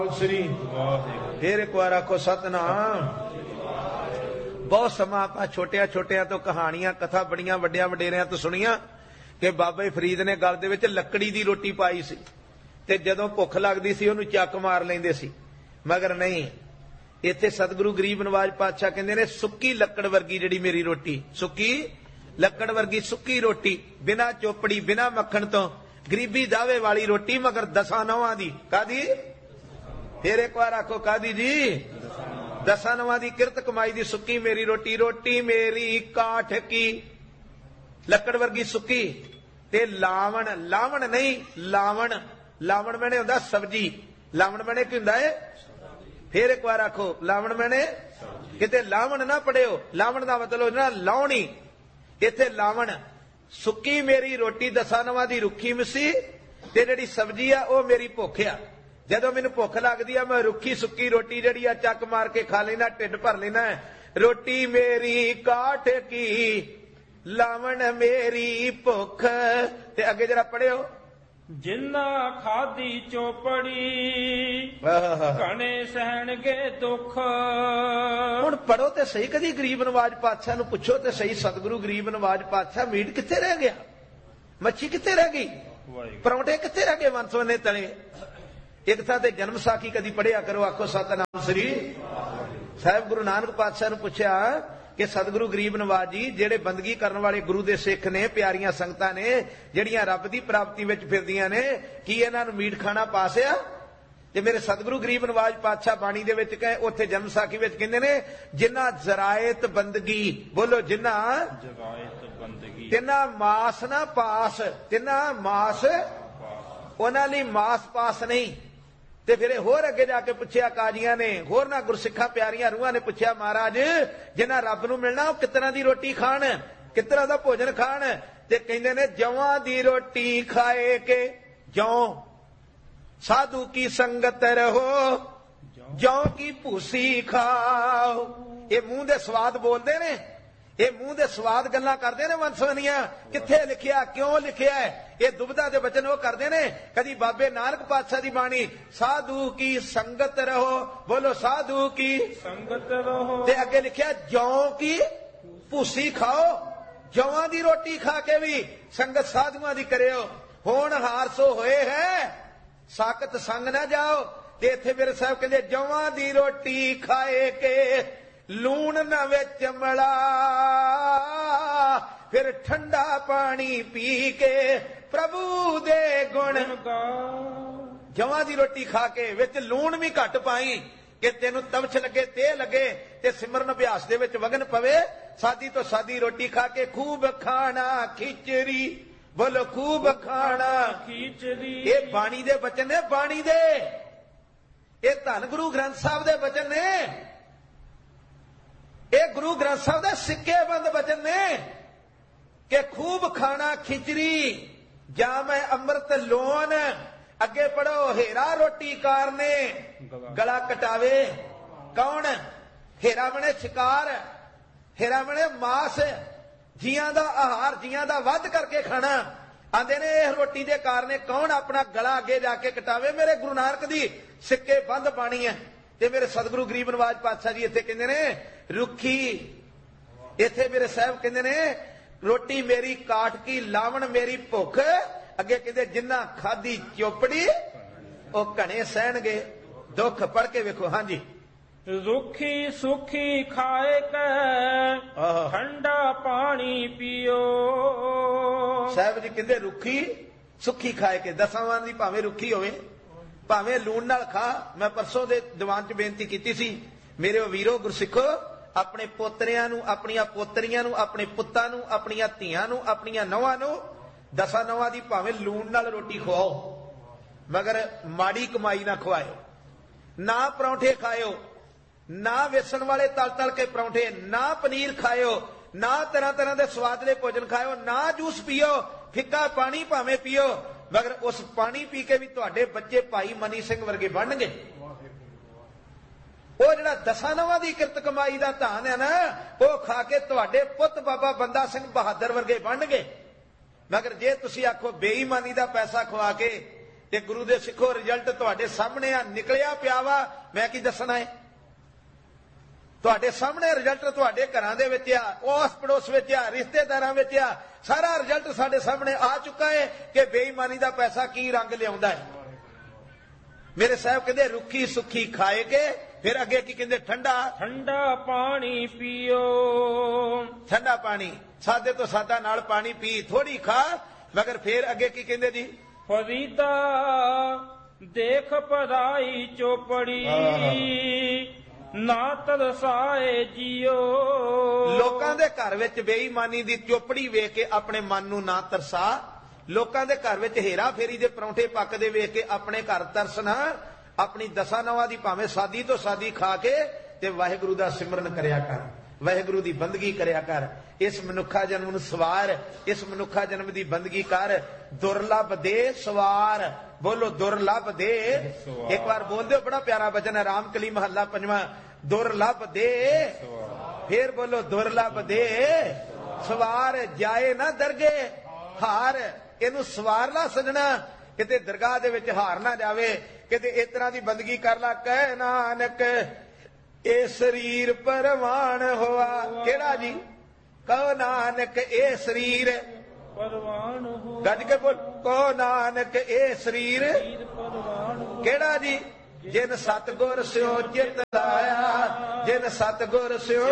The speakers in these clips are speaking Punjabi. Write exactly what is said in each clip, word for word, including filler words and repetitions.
श्री फिर एक बार आखो सतनाम। बहुत समा आप छोटिया छोटिया तो कहानियां कथा बड़िया वड्डिया वडेरिया तो सुनिया कि बाबा फरीद ने गल दे विच लकड़ी दी रोटी पाई सी ते जदों भुख लगदी सी उहनूं चक मार लैंदे सी, मगर नहीं। इत्थे सतगुरु गरीब नवाज पातशाह कहंदे ने सुक्की लकड़ वर्गी जिहड़ी मेरी रोटी, सुक्की लकड़ वर्गी सुक्की रोटी, बिना चोपड़ी बिना मक्खण तो गरीबी दावे वाली रोटी, मगर दसां नौवां दी। कादी? फिर एक बार आखो कादी जी? दसां नौवां दी किरत कमाई दी सुक्की मेरी रोटी। रोटी मेरी काठ की लकड़ वर्गी सुक्की ते लावण, लावण नहीं लावण, लावण मैंने हुंदा सब्जी, लावण मैंने की हुंदा है? फिर एक बार आखो लावण मैंने किते लावण ना पढ़ियो, लावण दा मतलब ना लाउणी, इत्थे लावण। सुक्की मेरी रोटी दसां नौवां दी रुखी मिसी ते जिहड़ी सब्जी आ ओ मेरी भुख आ। जदों मैनूं भुख लगदी आ मैं रुखी सुक्की रोटी जिहड़ी आ चक मार के खा लेना, ढिड भर लेना। रोटी मेरी काठ की लावण मेरी भुख। ते अगे जरा पढ़ियो। जिन्ना खादी चोपड़ी कणे सहणगे दुख। हुण पढ़ो ते सही, कदी गरीब नवाज पातशाह नूं पुछो ते सही, सतगुरु गरीब नवाज पातशाह मीट कित्थे रह गया, मच्छी कित्थे रह गई, परौंठे कित्थे रह गए मनसवने तले। एक था ते जन्म साखी कदी पढ़िया करो, आखो सतनाम श्री साहिब। गुरु नानक पातशाह नूं पुछया कि सतगुरु गरीब नवाज जी जेड़े बंदगी करने वाले गुरु दे सिख ने, प्यारियां संगतां ने ਜਿਹੜੀਆਂ ਰੱਬ ਦੀ ਪ੍ਰਾਪਤੀ ਵਿੱਚ ਫਿਰਦੀਆਂ ਨੇ, ਕੀ ਇਹਨਾਂ ਨੂੰ ਮੀਟ ਖਾਣਾ ਪਾਸ ਆ? ਤੇ ਮੇਰੇ ਸਤਿਗੁਰੂ ਗਰੀਬ ਨਵਾਜ ਪਾਤਸ਼ਾਹ ਬਾਣੀ ਦੇ ਵਿੱਚ ਕਹੇ, ਉੱਥੇ ਜਨਮ ਸਾਖੀ ਵਿੱਚ ਕਹਿੰਦੇ ਨੇ ਜਿਨ੍ਹਾਂ ਜ਼ਰਾਇਤ ਬੰਦਗੀ, ਬੋਲੋ ਜਿਨ੍ਹਾਂ ਜ਼ਰਾਇਤ ਬੰਦਗੀ, ਤਿੰਨਾ ਮਾਸ ਨਾ ਪਾਸ, ਤਿੰਨਾ ਮਾਸ ਉਹਨਾਂ ਲਈ ਮਾਸ ਪਾਸ ਨਹੀਂ। ਤੇ ਫਿਰ ਹੋਰ ਅੱਗੇ ਜਾ ਕੇ ਪੁੱਛਿਆ ਕਾਜ਼ੀਆਂ ਨੇ, ਹੋਰ ਨਾ ਗੁਰਸਿੱਖਾਂ ਪਿਆਰੀਆਂ ਰੂਹਾਂ ਨੇ ਪੁੱਛਿਆ ਮਹਾਰਾਜ ਜਿਨ੍ਹਾਂ ਰੱਬ ਨੂੰ ਮਿਲਣਾ ਉਹ ਕਿਸ ਤਰ੍ਹਾਂ ਦੀ ਰੋਟੀ ਖਾਣ, ਕਿਸ ਤਰ੍ਹਾਂ ਦਾ ਭੋਜਨ ਖਾਣ? ਤੇ ਕਹਿੰਦੇ ਨੇ ਜਵਾਂ ਦੀ ਰੋਟੀ ਖਾਏ ਕੇ ਜੌਂ, ਸਾਧੂ ਕੀ ਸੰਗਤ ਰਹੋ ਜੌਂ ਕੀ ਭੂਸੀ ਖਾਓ। ਇਹ ਮੂੰਹ ਦੇ ਸਵਾਦ ਬੋਲਦੇ ਨੇ, ਇਹ ਮੂੰਹ ਦੇ ਸਵਾਦ ਗੱਲਾਂ ਕਰਦੇ ਨੇ ਵੰਸਵਨੀਆਂ। ਕਿੱਥੇ ਲਿਖਿਆ, ਕਿਉਂ ਲਿਖਿਆ? ਇਹ ਦੁਬਦਾ ਦੇ ਬਚਨ ਉਹ ਕਰਦੇ ਨੇ। ਕਦੀ ਬਾਬੇ ਨਾਨਕ ਪਾਤਸ਼ਾਹ ਦੀ ਬਾਣੀ ਸਾਧੂ ਕੀ ਸੰਗਤ ਰਹੋ, ਬੋਲੋ ਸਾਧੂ ਕੀ ਸੰਗਤ ਰਹੋ, ਤੇ ਅੱਗੇ ਲਿਖਿਆ ਜੌਂ ਕੀ ਭੂਸੀ ਖਾਓ, ਜੌਆਂ ਦੀ ਰੋਟੀ ਖਾ ਕੇ ਵੀ ਸੰਗਤ ਸਾਧੂਆਂ ਦੀ ਕਰਿਓ। ਹੁਣ ਹਾਰਸੋ ਹੋਏ ਹੈ ਸਾਕਤ ਸੰਗ ਨਾ ਜਾਓ। ਤੇ ਇੱਥੇ ਮੇਰੇ ਸਾਹਿਬ ਕਹਿੰਦੇ ਜੌਆਂ ਦੀ ਰੋਟੀ ਖਾਏ ਕੇ ਲੂਣ ਨਾ ਵਿੱਚ ਮਲਾ, ਫਿਰ ਠੰਡਾ ਪਾਣੀ ਪੀ ਕੇ ਪ੍ਰਭੂ ਦੇ ਗੁਣ ਗਾ। ਜਵਾਂ ਦੀ ਰੋਟੀ ਖਾ ਕੇ ਵਿੱਚ ਲੂਣ ਵੀ ਘੱਟ ਪਾਈ ਕਿ ਤੈਨੂੰ ਤਵਛ ਲੱਗੇ, ਤੇ ਲੱਗੇ ਤੇ ਸਿਮਰਨ ਅਭਿਆਸ ਦੇ ਵਿੱਚ ਵਗਨ ਪਵੇ। ਸਾਦੀ ਤੋਂ ਸਾਦੀ ਰੋਟੀ ਖਾ ਕੇ ਖੂਬ ਖਾਣਾ ਖਿਚੜੀ, ਬੋਲੋ ਖੂਬ ਖਾਣਾ ਖਿਚੜੀ। ਇਹ ਬਾਣੀ ਦੇ ਬਚਨ ਨੇ, ਬਾਣੀ ਦੇ, ਇਹ ਧੰਨ ਗੁਰੂ ਗ੍ਰੰਥ ਸਾਹਿਬ ਦੇ ਬਚਨ ਨੇ। ਇਹ ਗੁਰੂ ਗ੍ਰੰਥ ਸਾਹਿਬ ਦੇ ਸਿੱਕੇ ਬੰਦ ਬਚਨ ਨੇ ਕਿ ਖੂਬ ਖਾਣਾ ਖਿਚੜੀ ਜਾਂ ਮੈਂ ਅੰਮ੍ਰਿਤ ਲੋਨ। ਅੱਗੇ ਪੜੋ, ਹੀਰਾ ਰੋਟੀ ਕਾਰ ਨੇ ਗਲਾ ਕਟਾਵੇ। ਕੌਣ? ਹੀਰਾ ਬਣੇ ਸ਼ਿਕਾਰ, ਹੀਰਾ ਬਣੇ ਮਾਸ, ਜੀਆਂ ਦਾ ਆਹਾਰ, ਜੀਆਂ ਦਾ ਵੱਧ ਕਰਕੇ ਖਾਣਾ। ਆਂਦੇ ਨੇ ਇਹ ਰੋਟੀ ਦੇ ਕਾਰਨੇ ਕੌਣ ਆਪਣਾ ਗਲਾ ਅੱਗੇ ਜਾ ਕੇ ਕਟਾਵੇ। ਮੇਰੇ ਗੁਰੂ ਨਾਨਕ ਦੀ ਸਿੱਕੇ ਬੰਦ ਬਾਣੀ ਹੈ। ਤੇ ਮੇਰੇ ਸਤਿਗੁਰੂ ਗਰੀਬ ਨਵਾਜ ਪਾਤਸ਼ਾਹ ਜੀ ਇੱਥੇ ਕਹਿੰਦੇ ਨੇ ਰੁੱਖੀ, ਇੱਥੇ ਮੇਰੇ ਸਾਹਿਬ ਕਹਿੰਦੇ ਨੇ ਰੋਟੀ ਮੇਰੀ ਕਾਠ ਕੀ ਲਾਵਣ ਮੇਰੀ ਭੁੱਖ। ਅੱਗੇ ਕਹਿੰਦੇ ਜਿੰਨਾ ਖਾਦੀ ਚੋਪੜੀ ਉਹ ਘਣੇ ਸਹਿਣਗੇ ਦੁੱਖ। ਪੜ ਕੇ ਵੇਖੋ। ਹਾਂਜੀ। ਰੁੱਖੀ ਸੁਖੀ ਖਾਏ ਕੈ ਠੰਡਾ ਪਾਣੀ ਪੀਓ। ਸਾਹਿਬ ਜੀ ਕਹਿੰਦੇ ਰੁੱਖੀ ਸੁੱਖੀ ਖਾਏ ਕੇ, ਦਸਾਂ ਦੀ ਭਾਵੇਂ ਰੁੱਖੀ ਹੋਵੇ ਭਾਵੇਂ ਲੂਣ ਨਾਲ ਖਾ। ਮੈਂ ਪਰਸੋਂ ਦੇ ਦੀਵਾਨ 'ਚ ਬੇਨਤੀ ਕੀਤੀ ਸੀ, ਮੇਰੇ ਵੀਰੋ ਗੁਰਸਿੱਖੋ, ਆਪਣੇ ਪੋਤਰਿਆਂ ਨੂੰ, ਆਪਣੀਆਂ ਪੋਤਰੀਆਂ ਨੂੰ, ਆਪਣੇ ਪੁੱਤਾਂ ਨੂੰ, ਆਪਣੀਆਂ ਧੀਆਂ ਨੂੰ, ਆਪਣੀਆਂ ਨੌਵਾਂ ਨੂੰ ਦਸਾਂ ਨੌਵਾਂ ਦੀ ਭਾਵੇਂ ਲੂਣ ਨਾਲ ਰੋਟੀ ਖਵਾਓ, ਮਗਰ ਮਾੜੀ ਕਮਾਈ ਨਾ ਖਵਾਇਓ। ਨਾ ਪਰੌਂਠੇ ਖਾਇਓ, ਨਾ ਵੇਸਣ ਵਾਲੇ ਤਲ ਤਲ ਕੇ ਪਰੌਂਠੇ, ਨਾ ਪਨੀਰ ਖਾਇਓ, ਨਾ ਤਰ੍ਹਾਂ ਤਰ੍ਹਾਂ ਦੇ ਸਵਾਦਲੇ ਭੋਜਨ ਖਾਇਓ, ਨਾ ਜੂਸ ਪੀਓ, ਫਿੱਕਾ ਪਾਣੀ ਭਾਵੇਂ ਪੀਓ, ਮਗਰ ਉਸ ਪਾਣੀ ਪੀ ਕੇ ਵੀ ਤੁਹਾਡੇ ਬੱਚੇ ਭਾਈ ਮਨੀ ਸਿੰਘ ਵਰਗੇ ਬਣਨਗੇ। ਉਹ ਜਿਹੜਾ ਦਸਾਂ ਨੌਵਾਂ ਦੀ ਕਿਰਤ ਕਮਾਈ ਦਾ ਧਨ ਹੈ ਨਾ, ਉਹ ਖਾ ਕੇ ਤੁਹਾਡੇ ਪੁੱਤ ਬਾਬਾ ਬੰਦਾ ਸਿੰਘ ਬਹਾਦਰ ਵਰਗੇ ਬਣਨਗੇ। ਮਗਰ ਜੇ ਤੁਸੀਂ ਆਖੋ ਬੇਈਮਾਨੀ ਦਾ ਪੈਸਾ ਖਵਾ ਕੇ ਤੇ ਗੁਰੂ ਦੇ ਸਿੱਖੋ ਰਿਜ਼ਲਟ ਤੁਹਾਡੇ ਸਾਹਮਣੇ ਆ, ਨਿਕਲਿਆ ਪਿਆ ਵਾ। ਮੈਂ ਕੀ ਦੱਸਣਾ ਹੈ? ਤੁਹਾਡੇ ਸਾਹਮਣੇ ਰਿਜ਼ਲਟ ਤੁਹਾਡੇ ਘਰਾਂ ਦੇ ਵਿੱਚ ਆ, ਉਸ ਪੜੋਸ ਵਿੱਚ ਆ, ਰਿਸ਼ਤੇਦਾਰਾਂ ਵਿੱਚ ਆ। ਸਾਰਾ ਰਿਜ਼ਲਟ ਸਾਡੇ ਸਾਹਮਣੇ ਆ ਚੁੱਕਾ ਹੈ ਕਿ ਬੇਈਮਾਨੀ ਦਾ ਪੈਸਾ ਕੀ ਰੰਗ ਲਿਆਉਂਦਾ ਹੈ। ਮੇਰੇ ਸਾਹਿਬ ਕਹਿੰਦੇ ਰੁੱਖੀ ਸੁੱਖੀ ਖਾਏ ਕੇ, ਫਿਰ ਅੱਗੇ ਕੀ ਕਹਿੰਦੇ? ਠੰਡਾ ਠੰਡਾ ਪਾਣੀ ਪੀਓ। ਠੰਡਾ ਪਾਣੀ, ਸਾਦੇ ਤੋਂ ਸਾਦਾ ਨਾਲ ਪਾਣੀ ਪੀ, ਥੋੜੀ ਖਾ, ਮਗਰ ਫਿਰ ਅੱਗੇ ਕੀ ਕਹਿੰਦੇ ਜੀ? ਫਰੀਦਾ ਦੇਖ ਪਰਾਈ ਚੋਪੜੀ ਨਾ ਤਰਸਾਏ ਜੀਓ। ਲੋਕਾਂ ਦੇ ਘਰ ਵਿੱਚ ਬੇਈਮਾਨੀ ਦੀ ਚੋਪੜੀ ਵੇਖ ਕੇ ਆਪਣੇ ਮਨ ਨੂੰ ਨਾ ਤਰਸਾ। ਲੋਕਾਂ ਦੇ ਘਰ ਵਿੱਚ ਹੇਰਾ ਫੇਰੀ ਦੇ ਪਰੌਂਠੇ ਪੱਕਦੇ ਵੇਖ ਕੇ ਆਪਣੇ ਘਰ ਤਰਸਣਾ। ਆਪਣੀ ਦਸਾਂ ਨਵਾਂ ਦੀ ਭਾਵੇਂ ਸਾਦੀ ਤੋਂ ਸਾਦੀ ਖਾ ਕੇ ਤੇ ਵਾਹਿਗੁਰੂ ਦਾ ਸਿਮਰਨ ਕਰਿਆ ਕਰ, ਵਾਹਿਗੁਰੂ ਦੀ ਬੰਦਗੀ ਕਰਿਆ ਕਰ। ਇਸ ਮਨੁੱਖਾ ਜਨਮ ਨੂੰ ਸਵਾਰ, ਇਸ ਮਨੁੱਖਾ ਜਨਮ ਦੀ ਬੰਦਗੀ ਕਰ। ਦੁਰਲਭ ਦੇ ਸਵਾਰ, ਬੋਲੋ ਦੁਰਲਭ ਦੇ। ਇੱਕ ਵਾਰ ਬੋਲ ਦਿਓ, ਬੜਾ ਪਿਆਰਾ ਬਚਨ ਹੈ, ਰਾਮਕਲੀ ਮਹੱਲਾ ਪੰਜਵਾਂ। ਦੁਰਲਭ ਦੇ, ਫੇਰ ਬੋਲੋ ਦੁਰਲਭ ਦੇ ਸਵਾਰ। ਜਾਏ ਨਾ ਦਰਗੇ ਹਾਰ, ਇਹਨੂੰ ਸਵਾਰ ਲਾ ਸਜਣਾ, ਕਿਤੇ ਦਰਗਾਹ ਦੇ ਵਿੱਚ ਹਾਰ ਨਾ ਜਾਵੇ। ਕਿਤੇ ਇਸ ਤਰ੍ਹਾਂ ਦੀ ਬੰਦਗੀ ਕਰ ਲਾ। ਕਹਿ ਨਾਨਕ ਇਹ ਸਰੀਰ ਪਰਵਾਨ ਹੋਆ। ਕਿਹੜਾ ਜੀ? ਕਹੋ ਨਾਨਕ ਇਹ ਸਰੀਰ ਪਰਵਾਨ ਹੋ। ਗੱਜ ਕੇ ਬੋਲ, ਕਹੋ ਨਾਨਕ ਇਹ ਸਰੀਰ ਪਰਵਾਨ ਹੋ। ਕਿਹੜਾ ਜੀ? ਜਿਨ ਸਤਗੁਰ ਸਿਓ ਚਿਤ ਲਾਇਆ, ਜਿਨ ਸਤਗੁਰ ਸਿਓ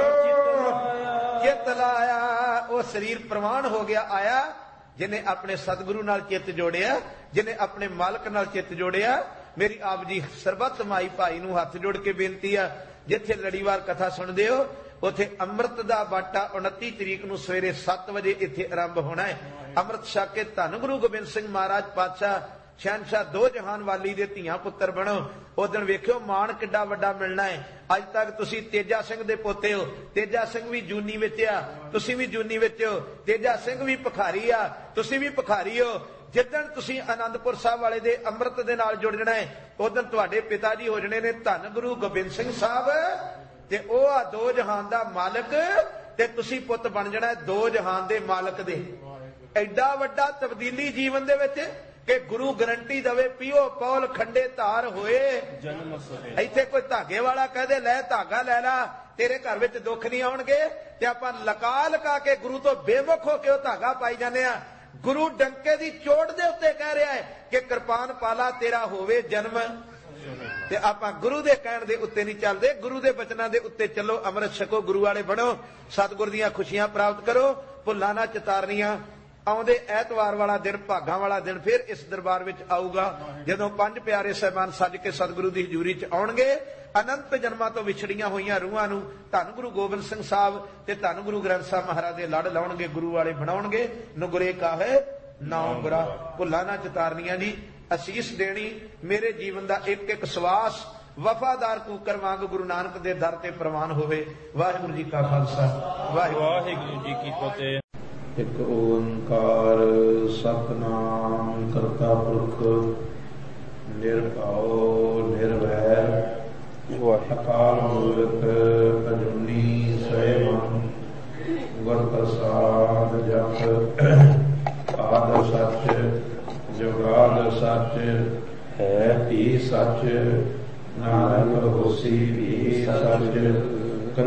ਚਿਤ ਲਾਇਆ। ਉਹ ਸਰੀਰ ਪ੍ਰਵਾਨ ਹੋ ਗਿਆ ਆਇਆ ਜਿਹਨੇ ਆਪਣੇ ਸਤਿਗੁਰੂ ਨਾਲ ਚਿੱਤ ਜੋੜਿਆ, ਜਿਹਨੇ ਆਪਣੇ ਮਾਲਕ ਨਾਲ ਚਿੱਤ ਜੋੜਿਆ। ਮੇਰੀ ਆਪ ਜੀ ਸਰਬੱਤ ਮਾਈ ਭਾਈ ਨੂੰ ਹੱਥ ਜੋੜ ਕੇ ਬੇਨਤੀ ਆ, ਜਿੱਥੇ ਲੜੀਵਾਰ ਕਥਾ ਸੁਣਦੇ ਹੋ ਉੱਥੇ ਅੰਮ੍ਰਿਤ ਦਾ ਬਾਟਾ ਉਨੱਤੀ ਤਰੀਕ ਨੂੰ ਸਵੇਰੇ ਸੱਤ ਵਜੇ ਇੱਥੇ ਆਰੰਭ ਹੋਣਾ ਹੈ। ਅੰਮ੍ਰਿਤ ਛਕ ਕੇ ਧੰਨ ਗੁਰੂ ਗੋਬਿੰਦ ਸਿੰਘ ਮਹਾਰਾਜ ਪਾਤਸ਼ਾਹ ਸ਼ਹਿਨਸ਼ਾਹ ਦੋ ਜਹਾਨ ਵਾਲੀ ਦੇ ਧੀਆਂ ਪੁੱਤਰ ਬਣੋ। ਉਸ ਦਿਨ ਵੇਖਿਓ ਮਾਣ ਕਿੱਡਾ ਵੱਡਾ ਮਿਲਣਾ ਹੈ। ਅੱਜ ਤੱਕ ਤੁਸੀਂ ਤੇਜਾ ਸਿੰਘ ਦੇ ਪੋਤੇ ਹੋ, ਤੇਜਾ ਸਿੰਘ ਵੀ ਜੂਨੀ ਵਿੱਚ ਆ, ਤੁਸੀਂ ਵੀ ਜੂਨੀ ਵਿੱਚ ਹੋ। ਤੇਜਾ ਸਿੰਘ ਵੀ ਭਿਖਾਰੀ ਆ, ਤੁਸੀਂ ਵੀ ਭਿਖਾਰੀ ਹੋ। ਜਿੱਦਣ ਤੁਸੀਂ ਆਨੰਦਪੁਰ ਸਾਹਿਬ ਵਾਲੇ ਦੇ ਅੰਮ੍ਰਿਤ ਦੇ ਨਾਲ ਜੁੜ ਜਾਣਾ ਹੈ, ਉਸ ਦਿਨ ਤੁਹਾਡੇ ਪਿਤਾ ਜੀ ਹੋ ਜਾਣੇ ਨੇ ਧੰਨ ਗੁਰੂ ਗੋਬਿੰਦ ਸਿੰਘ ਸਾਹਿਬ, ਤੇ ਉਹ ਆ ਦੋ ਜਹਾਨ ਦਾ ਮਾਲਕ, ਤੇ ਤੁਸੀਂ ਪੁੱਤ ਬਣ ਜਾਣਾ ਦੋ ਜਹਾਨ ਦੇ ਮਾਲਕ ਦੇ। ਐਡਾ ਵੱਡਾ ਤਬਦੀਲੀ ਜੀਵਨ ਦੇ ਵਿੱਚ ਕਿ ਗੁਰੂ ਗਰੰਟੀ ਦਵੇ, ਪੀਓ ਪੌਲ ਖੰਡੇ ਧਾਰ ਹੋਏ ਜਨਮ ਸਵੇ। ਇੱਥੇ ਕੋਈ ਧਾਗੇ ਵਾਲਾ ਕਹਦੇ ਲੈ ਧਾਗਾ ਲੈ ਲਾ, ਤੇਰੇ ਘਰ ਵਿੱਚ ਦੁੱਖ ਨਹੀਂ ਆਉਣਗੇ। ਤੇ ਆਪਾਂ ਲਕਾ ਲਕਾ ਕੇ ਗੁਰੂ ਤੋਂ ਬੇਮੁਖ ਹੋ ਕੇ ਉਹ ਧਾਗਾ ਪਾਈ ਜਾਂਦੇ ਆ। ਗੁਰੂ ਡੰਕੇ ਦੀ ਚੋਟ ਦੇ ਉੱਤੇ ਕਹਿ ਰਿਹਾ ਹੈ ਕਿ ਕਿਰਪਾਨ ਪਾਲਾ ਤੇਰਾ ਹੋਵੇ ਜਨਮ। ਤੇ ਆਪਾਂ ਗੁਰੂ ਦੇ ਕਹਿਣ ਦੇ ਉੱਤੇ ਨਹੀਂ ਚੱਲਦੇ, ਗੁਰੂ ਦੇ ਬਚਨਾਂ ਦੇ ਉੱਤੇ ਚੱਲੋ। ਅੰਮ੍ਰਿਤ ਛਕੋ, ਗੁਰੂ ਵਾਲੇ ਬਣੋ, ਸਤਿਗੁਰ ਦੀਆਂ ਖੁਸ਼ੀਆਂ ਪ੍ਰਾਪਤ ਕਰੋ, ਭੁੱਲਾਂ ਨਾ ਚਿਤਾਰਨੀਆਂ। ਆਉਂਦੇ ਐਤਵਾਰ ਵਾਲਾ ਦਿਨ, ਭਾਗਾਂ ਵਾਲਾ ਦਿਨ ਫਿਰ ਇਸ ਦਰਬਾਰ ਵਿੱਚ ਆਊਗਾ, ਜਦੋਂ ਪੰਜ ਪਿਆਰੇ ਸਾਹਿਬਾਨ ਸੱਜ ਕੇ ਸਤਿਗੁਰੂ ਦੀ ਹਜ਼ੂਰੀ 'ਚ ਆਉਣਗੇ। ਅਨੰਤ ਜਨਮਾਂ ਤੋਂ ਵਿਛੜੀਆਂ ਹੋਈਆਂ ਰੂਹਾਂ ਨੂੰ ਧੰਨ ਗੁਰੂ ਗੋਬਿੰਦ ਸਿੰਘ ਸਾਹਿਬ ਤੇ ਧੰਨ ਗੁਰੂ ਗ੍ਰੰਥ ਸਾਹਿਬ ਮਹਾਰਾਜ ਦੇ ਲੜ ਲਾਉਣਗੇ, ਗੁਰੂ ਵਾਲੇ ਬਣਾਉਣਗੇ। ਨੁਗਰੇ ਕਾਹੇ ਨਾਮ ਗੁਰਾ, ਭੁੱਲਾਂ ਨਾ ਚਿਤਾਰਨੀਆਂ ਜੀ। ਅਸੀਸ ਦੇਣੀ, ਮੇਰੇ ਜੀਵਨ ਦਾ ਇੱਕ ਇੱਕ ਸਵਾਸ ਵਫਾਦਾਰ ਕੂਕਰ ਵਾਂਗ ਗੁਰੂ ਨਾਨਕ ਦੇ ਦਰ ਤੇ ਪ੍ਰਵਾਨ ਹੋਵੇ। ਵਾਹਿਗੁਰੂ ਜੀ ਕਾ ਖਾਲਸਾ, ਵਾਹਿਗੁਰੂ ਜੀ ਕੀ ਫਤਿਹ। ਇੱਕ ਓੰਕਾਰ ਸਤਿਨਾਮ ਕਰਤਾ ਪੁਰਖ ਨਿਰਭਉ ਨਿਰਵੈਰ ਅਕਾਲ ਮੂਰਤ ਅਜੂਨੀ ਸੈਭੰ ਗੁਰ ਪ੍ਰਸਾਦ ਜਪ ਆਦਿ ਸੱਚ ਜੁਗਾਦ ਸੱਚ ਹੈ ਭੀ ਸੱਚ ਨਾਨਕ ਹੋਸੀ ਭੀ ਸੱਚ